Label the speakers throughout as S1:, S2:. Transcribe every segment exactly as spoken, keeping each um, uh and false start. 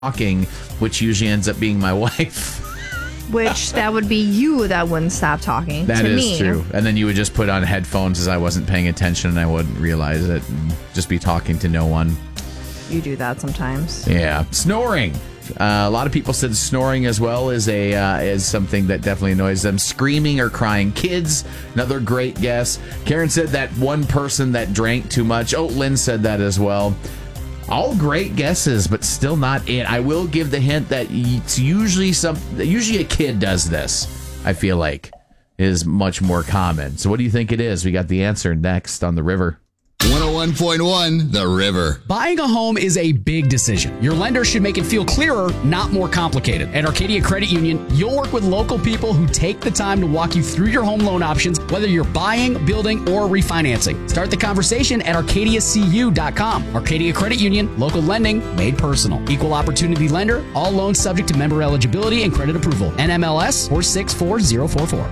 S1: talking, which usually ends up being my wife.
S2: Which that would be you that wouldn't stop talking
S1: That
S2: to
S1: is
S2: me.
S1: true. And then you would just put on headphones as I wasn't paying attention and I wouldn't realize it and just be talking to no one.
S2: You do that sometimes.
S1: Yeah. Snoring. Uh, a lot of people said snoring as well is a uh, is something that definitely annoys them. Screaming or crying. Kids, another great guess. Karen said that one person that drank too much. Oh, Lynn said that as well. All great guesses, but still not it. I will give the hint that it's usually some. Usually a kid does this. I feel like is much more common. So what do you think it is? We got the answer next on The River.
S3: one oh one point one The River.
S4: Buying a home is a big decision. Your lender should make it feel clearer, not more complicated. At Arcadia Credit Union, you'll work with local people who take the time to walk you through your home loan options, whether you're buying, building, or refinancing. Start the conversation at arcadia c u dot com. Arcadia Credit Union, local lending made personal. Equal opportunity lender, all loans subject to member eligibility and credit approval. N M L S four six four zero four four.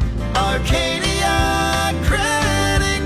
S5: Arcadia Credit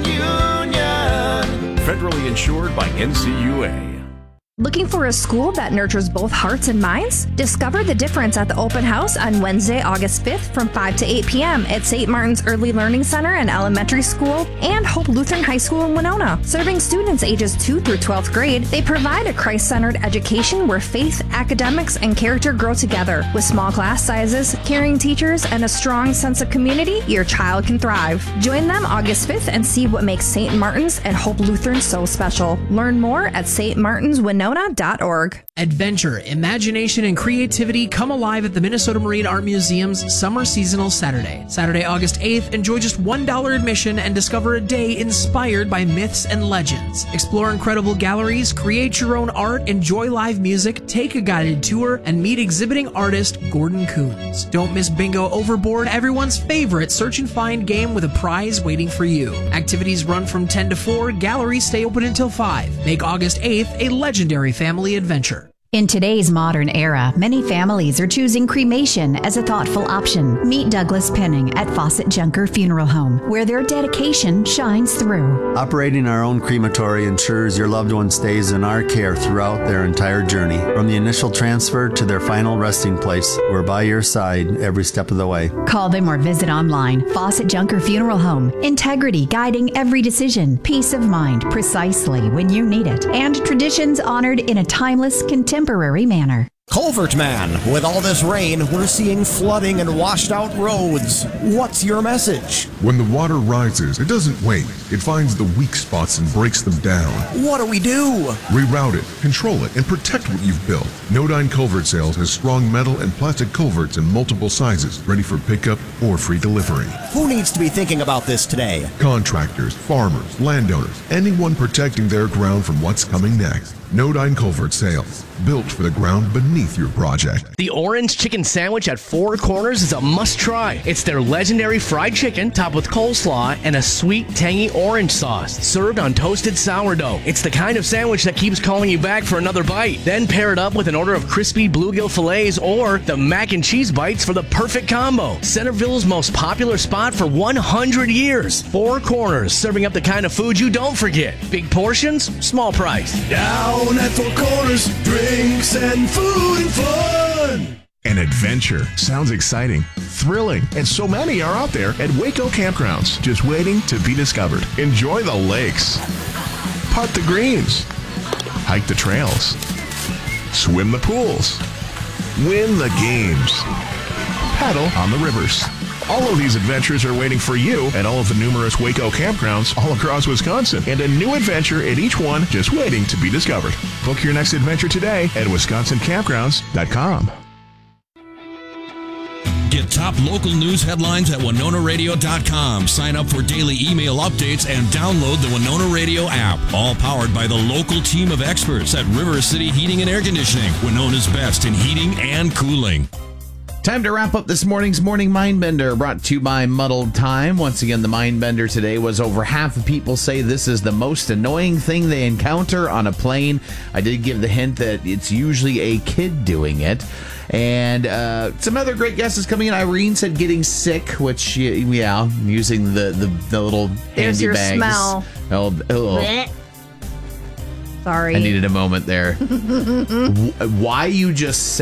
S5: Union. Federally insured by N C U A.
S2: Looking for a school that nurtures both hearts and minds? Discover the difference at the open house on Wednesday, August fifth from five to eight p.m. at Saint Martin's Early Learning Center and Elementary School and Hope Lutheran High School in Winona. Serving students ages two through twelfth grade, they provide a Christ-centered education where faith, academics, and character grow together. With small class sizes, caring teachers, and a strong sense of community, your child can thrive. Join them August fifth and see what makes Saint Martin's and Hope Lutheran so special. Learn more at s t martins winona dot org.
S6: Adventure, imagination, and creativity come alive at the Minnesota Marine Art Museum's Summer Seasonal Saturday. Saturday, August eighth, enjoy just one dollar admission and discover a day inspired by myths and legends. Explore incredible galleries, create your own art, enjoy live music, take a guided tour, and meet exhibiting artist Gordon Coons. Don't miss Bingo Overboard, everyone's favorite search and find game with a prize waiting for you. Activities run from ten to four, galleries stay open until five. Make August eighth a legendary family adventure.
S7: In today's modern era, many families are choosing cremation as a thoughtful option. Meet Douglas Penning at Fawcett Junker Funeral Home, where their dedication shines through.
S8: Operating our own crematory ensures your loved one stays in our care throughout their entire journey. From the initial transfer to their final resting place, we're by your side every step of the way.
S7: Call them or visit online. Fawcett Junker Funeral Home. Integrity guiding every decision. Peace of mind precisely when you need it. And traditions honored in a timeless, contemporary manner.
S9: Culvert Man, with all this rain, we're seeing flooding and washed out roads. What's your message?
S10: When the water rises, it doesn't wait. It finds the weak spots and breaks them down.
S9: What do we do?
S10: Reroute it, control it, and protect what you've built. Nodine Culvert Sales has strong metal and plastic culverts in multiple sizes, ready for pickup or free delivery.
S9: Who needs to be thinking about this today?
S10: Contractors, farmers, landowners, anyone protecting their ground from what's coming next. Nodine Culvert Sales, built for the ground beneath your project.
S11: The Orange Chicken Sandwich at Four Corners is a must-try. It's their legendary fried chicken, topped with coleslaw and a sweet, tangy orange sauce, served on toasted sourdough. It's the kind of sandwich that keeps calling you back for another bite. Then pair it up with an order of crispy bluegill fillets or the mac and cheese bites for the perfect combo. Centerville's most popular spot for one hundred years. Four Corners, serving up the kind of food you don't forget. Big portions, small price.
S5: Down at Four Corners, drinks and food and fun.
S12: An adventure. Sounds exciting, thrilling, and so many are out there at Waco Campgrounds, just waiting to be discovered. Enjoy the lakes, putt the greens, hike the trails, swim the pools, win the games, paddle on the rivers. All of these adventures are waiting for you at all of the numerous Waco campgrounds all across Wisconsin, and a new adventure at each one just waiting to be discovered. Book your next adventure today at wisconsin campgrounds dot com.
S13: Get top local news headlines at winona radio dot com. Sign up for daily email updates and download the Winona Radio app. All powered by the local team of experts at River City Heating and Air Conditioning, Winona's best in heating and cooling.
S1: Time to wrap up this morning's Morning Mindbender, brought to you by Muddled Time. Once again, the Mindbender today was over half of people say this is the most annoying thing they encounter on a plane. I did give the hint that it's usually a kid doing it. And uh, some other great guesses coming in. Irene said getting sick, which, yeah, using the, the, the little
S2: There's
S1: handy
S2: your
S1: bags.
S2: smell.
S1: Oh, oh.
S2: Sorry.
S1: I needed a moment there. Why you just